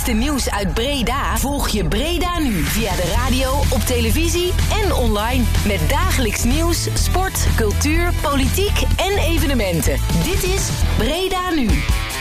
belangrijkste nieuws uit Breda volg je Breda nu via de radio, op televisie en online. Met dagelijks nieuws, sport, cultuur, politiek en evenementen. Dit is Breda Nu.